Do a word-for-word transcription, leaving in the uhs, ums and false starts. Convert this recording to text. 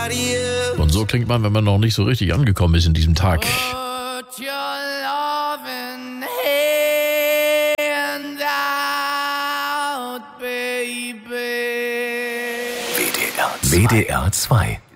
Und so klingt man, wenn man noch nicht so richtig angekommen ist in diesem Tag. W D R zwei